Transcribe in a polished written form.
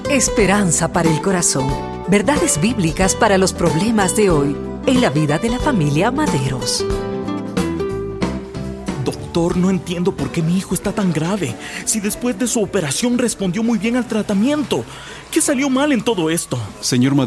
Esperanza para el corazón. Verdades bíblicas para los problemas de hoy en la vida de la familia Maderos. Doctor, no entiendo por qué mi hijo está tan grave. Si después de su operación respondió muy bien al tratamiento, ¿qué salió mal en todo esto? Señor